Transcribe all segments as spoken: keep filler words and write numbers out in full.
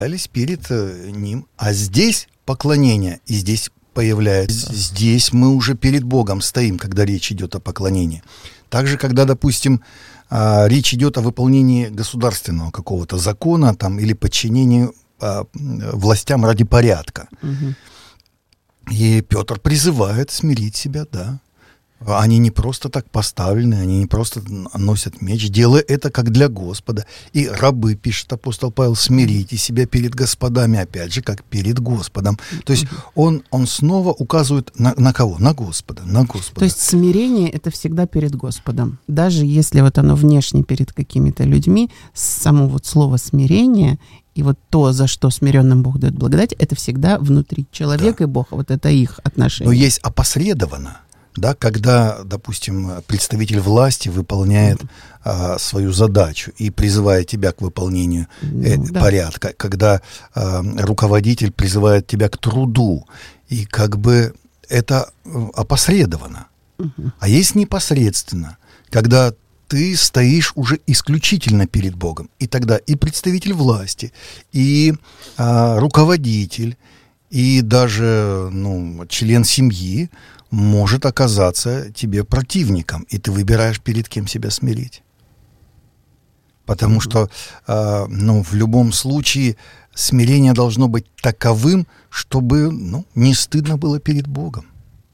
перед Ним. А здесь поклонение, и здесь появляется. Здесь мы уже перед Богом стоим, когда речь идет о поклонении. Также, когда, допустим, речь идет о выполнении государственного какого-то закона там, или подчинении властям ради порядка. Угу. И Петр призывает смирить себя, да. Они не просто так поставлены, они не просто носят меч, делая это как для Господа. И рабы, пишет апостол Павел, смирите себя перед господами, опять же, как перед Господом. То есть он, он снова указывает на, на кого? На Господа, на Господа. То есть смирение — это всегда перед Господом. Даже если вот оно внешне перед какими-то людьми, само вот слово «смирение» и вот то, за что смиренным Бог дает благодать, это всегда внутри человека, да, и Бога. Вот это их отношения. Но есть опосредованно. Да, когда, допустим, представитель власти выполняет а, свою задачу и призывает тебя к выполнению э, ну, да. порядка, когда а, руководитель призывает тебя к труду, и как бы это опосредованно. Угу. А есть непосредственно, когда ты стоишь уже исключительно перед Богом, и тогда и представитель власти, и а, руководитель, и даже ну, член семьи может оказаться тебе противником, и ты выбираешь, перед кем себя смирить. Потому mm-hmm. что э, ну, в любом случае смирение должно быть таковым, чтобы ну, не стыдно было перед Богом.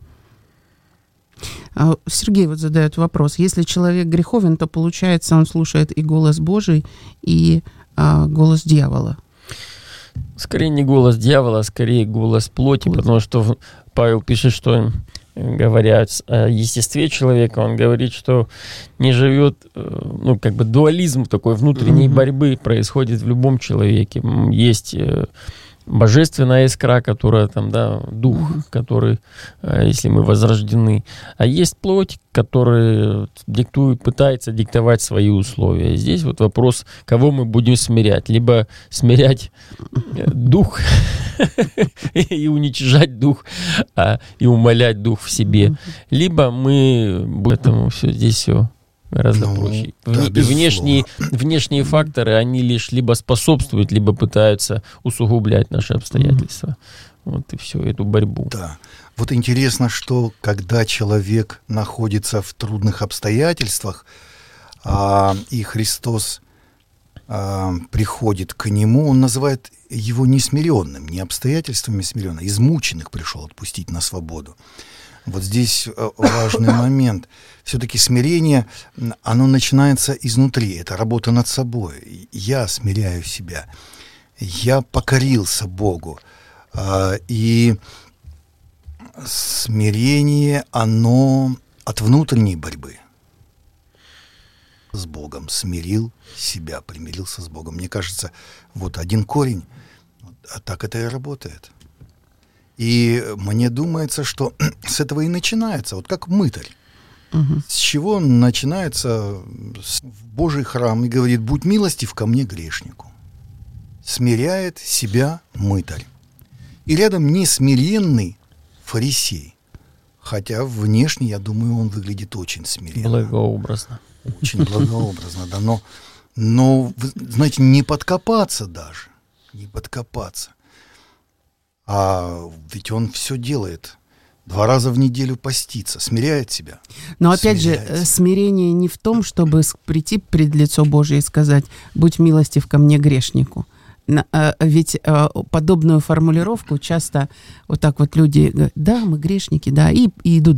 Сергей вот задает вопрос. Если человек греховен, то, получается, он слушает и голос Божий, и а, голос дьявола. Скорее не голос дьявола, а скорее голос плоти, плоти. Потому что Павел пишет, что, говоря о естестве человека, он говорит, что не живет, ну, как бы дуализм такой внутренней mm-hmm. борьбы происходит в любом человеке. Есть божественная искра, которая там, да, дух, mm-hmm. который, если мы возрождены. А есть плоть, которая диктует, пытается диктовать свои условия. И здесь вот вопрос, кого мы будем смирять. Либо смирять дух и уничижать дух, и умалять дух в себе. Либо мы... Поэтому все здесь все гораздо ну, проще. Да, и внешние, внешние факторы, они лишь либо способствуют, либо пытаются усугублять наши обстоятельства. Mm-hmm. Вот и все, эту борьбу. Да. Вот интересно, что когда человек находится в трудных обстоятельствах, а, и Христос а, приходит к нему, он называет его несмиренным, не обстоятельствами смиренным, измученных пришел отпустить на свободу. Вот здесь важный момент. Все-таки смирение, оно начинается изнутри. Это работа над собой. Я смиряю себя. Я покорился Богу. И смирение, оно от внутренней борьбы с Богом. Смирил себя, примирился с Богом. Мне кажется, вот один корень, а так это и работает. И мне думается, что с этого и начинается, вот как мытарь. Угу. С чего начинается в Божий храм и говорит: «Будь милостив ко мне, грешнику». Смиряет себя мытарь. И рядом несмиренный фарисей. Хотя внешне, я думаю, он выглядит очень смиренно. Благообразно. Очень благообразно, да. Но, но, знаете, не подкопаться даже. Не подкопаться. А ведь он все делает. Два раза в неделю постится, смиряет себя. Но опять смиряет. же, смирение не в том, чтобы прийти пред лицо Божие и сказать: «Будь милостив ко мне, грешнику». Ведь подобную формулировку часто вот так вот люди говорят: «Да, мы грешники», да, и, и идут